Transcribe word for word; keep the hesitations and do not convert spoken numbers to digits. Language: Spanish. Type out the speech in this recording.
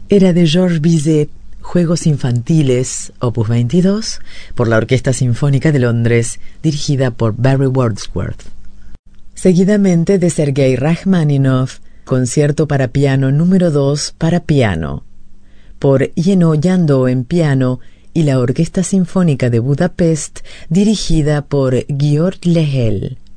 era de Georges Bizet, Juegos Infantiles, opus veintidós, por la Orquesta Sinfónica de Londres, dirigida por Barry Wordsworth. Seguidamente de Sergei Rachmaninoff, Concierto para piano número dos para piano, por Jenő Jandó en piano y la Orquesta Sinfónica de Budapest, dirigida por György Lehel.